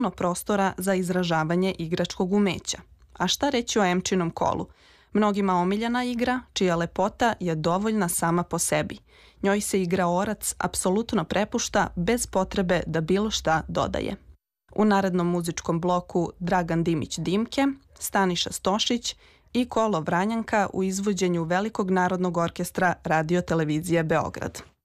prostora za izražavanje igračkog umeća. A šta reći o Emčinom kolu? Mnogima omiljena igra, čija lepota je dovoljna sama po sebi. Njoj se igraorac apsolutno prepušta bez potrebe da bilo šta dodaje. U narednom muzičkom bloku Dragan Dimić Dimke, Staniša Stošić i Kolo Vranjanka u izvođenju Velikog narodnog orkestra Radio televizije Beograd.